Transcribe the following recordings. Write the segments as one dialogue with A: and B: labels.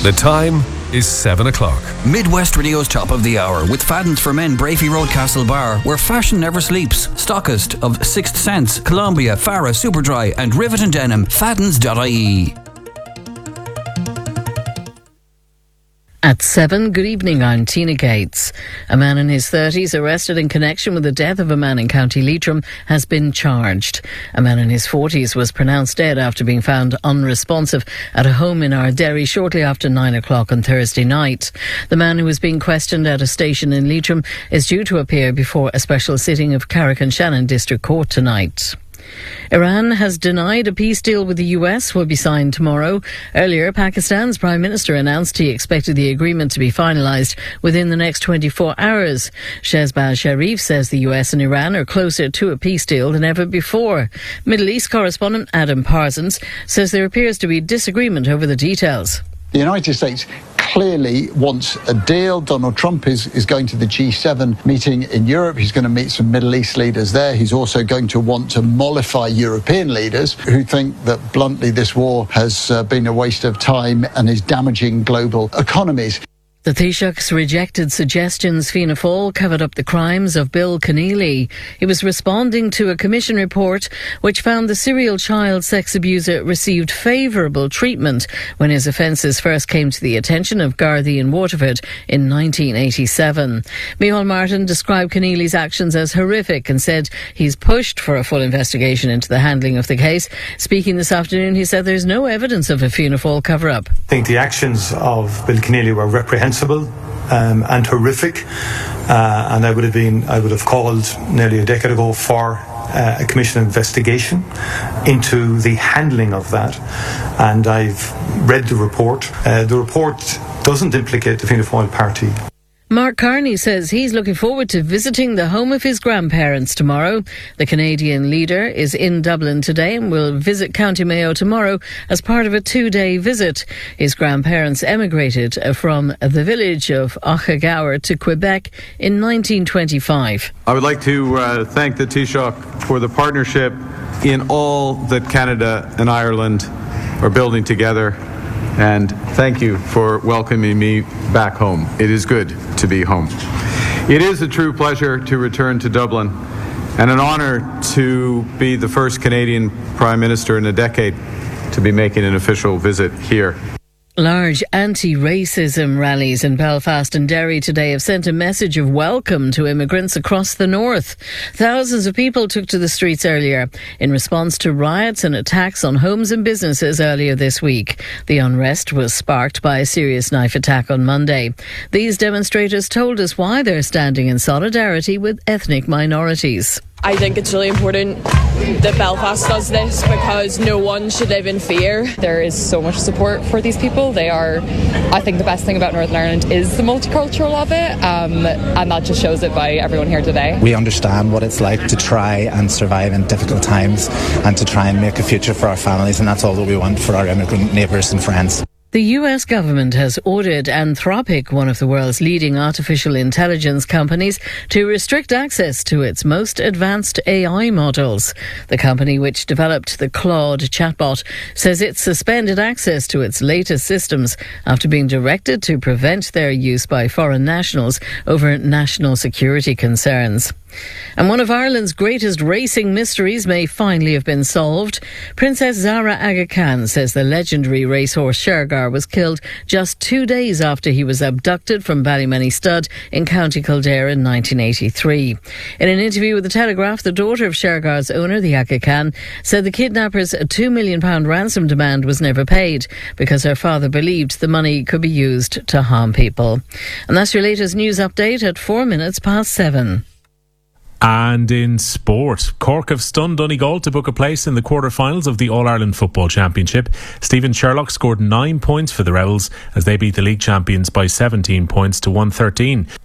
A: The time is 7 o'clock.
B: Midwest Radio's top of the hour with Fadden's for Men, Brafey Road, Castlebar, where fashion never sleeps. Stockist of Sixth Sense, Columbia, Farah, Superdry and Rivet and Denim. Faddens.ie.
C: At 7, good evening, I'm Tina Gates. A man in his 30s arrested in connection with the death of a man in County Leitrim has been charged. A man in his 40s was pronounced dead after being found unresponsive at a home in Ardderry shortly after 9 o'clock on Thursday night. The man who was being questioned at a station in Leitrim is due to appear before a special sitting of Carrick-on-Shannon District Court tonight. Iran has denied a peace deal with the US will be signed tomorrow. Earlier, Pakistan's Prime Minister announced he expected the agreement to be finalised within the next 24 hours. Shehbaz Sharif says the US and Iran are closer to a peace deal than ever before. Middle East correspondent Adam Parsons says there appears to be disagreement over the details.
D: The United States clearly wants a deal. Donald Trump is going to the G7 meeting in Europe. He's going to meet some Middle East leaders there. He's also going to want to mollify European leaders who think that, bluntly, this war has been a waste of time and is damaging global economies.
C: The Taoiseach's rejected suggestions Fianna Fáil covered up the crimes of Bill Keneally. He was responding to a commission report which found the serial child sex abuser received favourable treatment when his offences first came to the attention of Gardaí in Waterford in 1987. Micheál Martin described Keneally's actions as horrific and said he's pushed for a full investigation into the handling of the case. Speaking this afternoon, he said there's no evidence of a Fianna Fáil cover-up.
E: I think the actions of Bill Keneally were reprehensible and horrific, and I would have called nearly a decade ago for a commission investigation into the handling of that, and I've read the report. The report doesn't implicate the Fianna Fáil party.
C: Mark Carney says he's looking forward to visiting the home of his grandparents tomorrow. The Canadian leader is in Dublin today and will visit County Mayo tomorrow as part of a 2-day visit. His grandparents emigrated from the village of Ochagaour to Quebec in 1925.
F: I would like to thank the Taoiseach for the partnership in all that Canada and Ireland are building together. And thank you for welcoming me back home. It is good to be home. It is a true pleasure to return to Dublin and an honour to be the first Canadian Prime Minister in a decade to be making an official visit here.
C: Large anti-racism rallies in Belfast and Derry today have sent a message of welcome to immigrants across the north. Thousands of people took to the streets earlier in response to riots and attacks on homes and businesses earlier this week. The unrest was sparked by a serious knife attack on Monday. These demonstrators told us why they're standing in solidarity with ethnic minorities.
G: I think it's really important that Belfast does this because no one should live in fear.
H: There is so much support for these people. They are, I think the best thing about Northern Ireland is the multicultural of it, and that just shows it by everyone here today.
I: We understand what it's like to try and survive in difficult times and to try and make a future for our families, and that's all that we want for our immigrant neighbours and friends.
C: The US government has ordered Anthropic, one of the world's leading artificial intelligence companies, to restrict access to its most advanced AI models. The company, which developed the Claude chatbot, says it suspended access to its latest systems after being directed to prevent their use by foreign nationals over national security concerns. And one of Ireland's greatest racing mysteries may finally have been solved. Princess Zara Aga Khan says the legendary racehorse Shergar was killed just 2 days after he was abducted from Ballymoney Stud in County Kildare in 1983. In an interview with The Telegraph, the daughter of Shergar's owner, the Aga Khan, said the kidnappers' £2 million ransom demand was never paid because her father believed the money could be used to harm people. And that's your latest news update at 7:04.
J: And in sport, Cork have stunned Donegal to book a place in the quarter-finals of the All-Ireland Football Championship. Stephen Sherlock scored 9 points for the Rebels as they beat the league champions by 17 points to 113.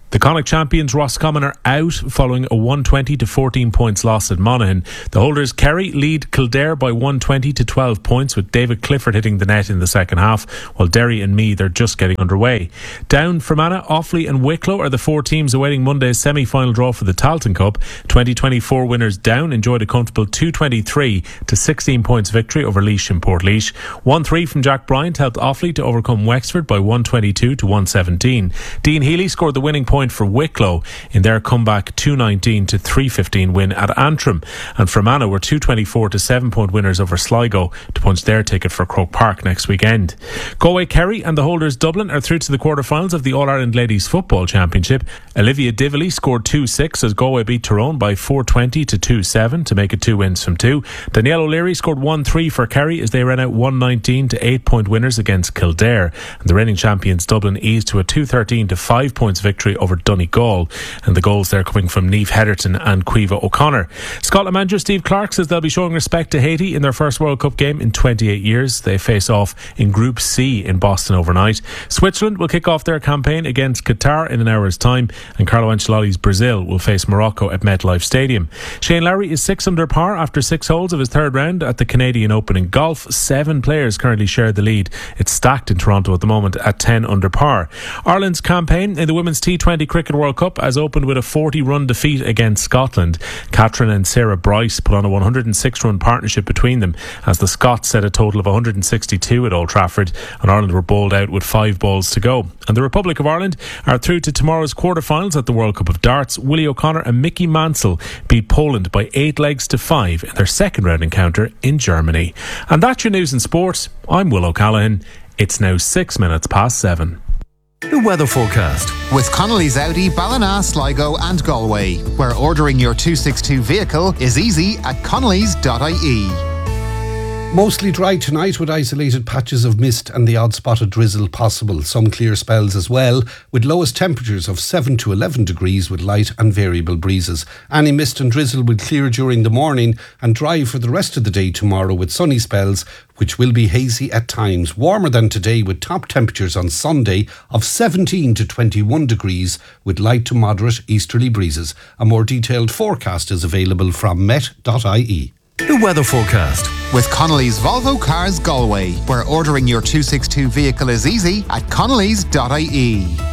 J: The Connacht champions Roscommon are out following a 120 to 14 points loss at Monaghan. The holders Kerry lead Kildare by 120 to 12 points, with David Clifford hitting the net in the second half, while Derry and Meath are just getting underway. Down, Fermanagh, Offaly and Wicklow are the four teams awaiting Monday's semi-final draw for the Talton Cup. 2024 winners Down enjoyed a comfortable 223 to 16 points victory over Laois in Portlaoise. 1-3 from Jack Bryant helped Offaly to overcome Wexford by 122 to 117. Dean Healy scored the winning point for Wicklow in their comeback 219 to 315 win at Antrim, and Fermanagh were 224 to 7-point winners over Sligo to punch their ticket for Croke Park next weekend. Galway Kerry and the holders Dublin are through to the quarter-finals of the All-Ireland Ladies Football Championship. Olivia Dively scored 2-6 as Galway beat Tyrone by 420 to 2-7 to make it 2 wins from 2. Danielle O'Leary scored 1-3 for Kerry as they ran out 119 to 8-point winners against Kildare, and the reigning champions Dublin eased to a 213 to 5 points victory over Donegal, and the goals there coming from Niamh Heatherton and Caoimhe O'Connor. Scotland manager Steve Clarke says they'll be showing respect to Haiti in their first World Cup game in 28 years. They face off in Group C in Boston overnight. Switzerland will kick off their campaign against Qatar in an hour's time, and Carlo Ancelotti's Brazil will face Morocco at MetLife Stadium. Shane Lowry is 6 under par after 6 holes of his third round at the Canadian Open in golf. 7 players currently share the lead. It's stacked in Toronto at the moment at 10 under par. Ireland's campaign in the Women's T20 Cricket World Cup has opened with a 40-run defeat against Scotland. Catherine and Sarah Bryce put on a 106-run partnership between them as the Scots set a total of 162 at Old Trafford, and Ireland were bowled out with 5 balls to go. And the Republic of Ireland are through to tomorrow's quarter-finals at the World Cup of Darts. Willie O'Connor and Mickey Mansell beat Poland by 8 legs to 5 in their second round encounter in Germany. And that's your news and sport. I'm Will O'Callaghan. It's now 6 minutes past 7.
A: The weather forecast
K: with Connolly's Audi, Ballina, Sligo and Galway, where ordering your 262 vehicle is easy at connolly's.ie.
L: Mostly dry tonight with isolated patches of mist and the odd spot of drizzle possible. Some clear spells as well, with lowest temperatures of 7 to 11 degrees with light and variable breezes. Any mist and drizzle will clear during the morning and dry for the rest of the day tomorrow with sunny spells, which will be hazy at times. Warmer than today with top temperatures on Sunday of 17 to 21 degrees with light to moderate easterly breezes. A more detailed forecast is available from met.ie.
A: The weather forecast
K: with Connolly's Volvo Cars Galway, where ordering your 262 vehicle is easy at connolly's.ie.